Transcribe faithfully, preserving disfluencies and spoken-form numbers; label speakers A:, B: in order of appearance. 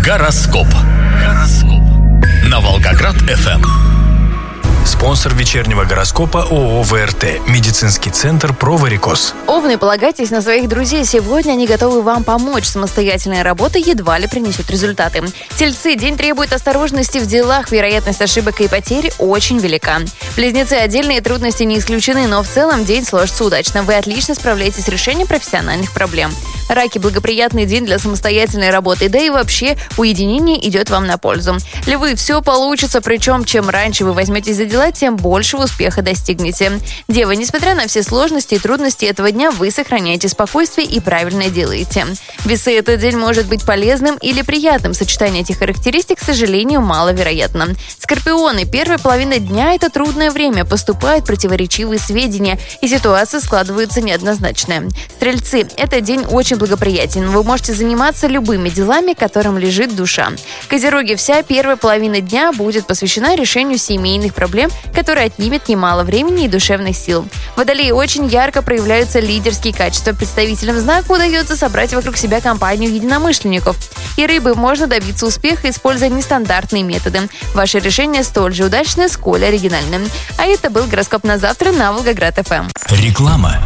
A: Гороскоп. Гороскоп. На Волгоград-ФМ.
B: Спонсор вечернего гороскопа ООО ВРТ. Медицинский центр «Про-Варикоз».
C: Овны, полагайтесь на своих друзей. Сегодня они готовы вам помочь. Самостоятельная работа едва ли принесет результаты. Тельцы, день требует осторожности в делах. Вероятность ошибок и потерь очень велика. Близнецы, отдельные трудности не исключены, но в целом день сложится удачно. Вы отлично справляетесь с решением профессиональных проблем. Раки, благоприятный день для самостоятельной работы, да и вообще уединение идет вам на пользу. Львы, все получится, причем чем раньше вы возьметесь за дела, тем большего успеха достигнете. Девы, несмотря на все сложности и трудности этого дня, вы сохраняете спокойствие и правильно делаете. Весы, этот день может быть полезным или приятным. Сочетание этих характеристик, к сожалению, маловероятно. Скорпионы, первая половина дня – это трудное время, поступают противоречивые сведения, и ситуация складывается неоднозначная. Стрельцы, этот день очень благоприятен. Вы можете заниматься любыми делами, которым лежит душа. Козероги, вся первая половина дня будет посвящена решению семейных проблем, который отнимет немало времени и душевных сил. Водолеи, очень ярко проявляются лидерские качества. Представителям знака удается собрать вокруг себя компанию единомышленников. И рыбы, можно добиться успеха, используя нестандартные методы. Ваше решение столь же удачное, сколь оригинальное. А это был гороскоп на завтра на Волгоград-ФМ.
A: Реклама.